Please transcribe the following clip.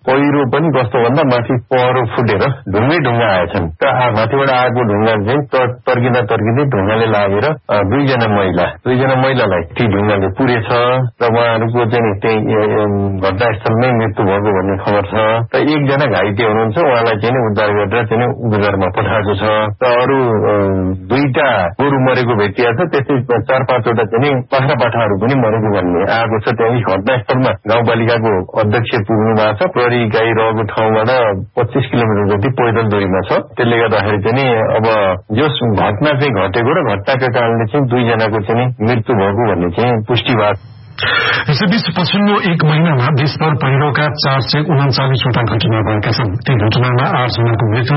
पहिरो पनि कस्तो भन्दा माथि पहरो फुटेर ढुङ्गा आएछन्। माथिबाट आएको ढुङ्गा चाहिँ तर्किँदै ढुङ्गाले लागेर दुईजना महिलालाई ती ढुङ्गाले पुरेछ र उहाँहरूको चाहिँ त्यही घटनास्थलमै मृत्यु भएको भन्ने खबर छ। र एकजना घाइते हुनुहुन्छ, उहाँलाई चाहिँ उद्धार गरेर चाहिँ उपचारमा पठाएको छ। र अरू दुईटा गोरु मरेको भेटिया छ, त्यस्तै 4-5वटा चाहिँ बाख्रा पाठाहरू पनि मरेको भन्ने आएको छ। त्यही घटनास्थलमा गाउँपालिकाको अध्यक्ष पुग्नु भएको छ। प्रहरी इकाइ रहेको ठाउँबाट 25 किलोमिटर जति पैदल दूरीमा छ। त्यसले गर्दाखेरि चाहिँ अब यो घटना चाहिँ घटेको र घटनाका कारणले चाहिँ दुईजनाको चाहिँ मृत्यु भएको भन्ने चाहिँ पुष्टि भएको। यसैबीच पछिल्लो 1 महिनामा देशभर पहिरोका 439वटा घटना भएका छन्। ती घटनामा 8 जनाको मृत्यु